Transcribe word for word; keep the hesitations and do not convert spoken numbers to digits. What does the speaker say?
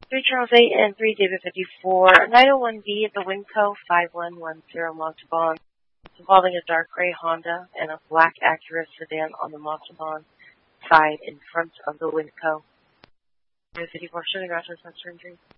three Charles eight and three David fifty-four, nine oh one B at the Winco five one one zero Montalban, involving a dark gray Honda and a black Acura sedan on the Montalban side in front of the Winco. David fifty-four, showing Rochester, Western Dream.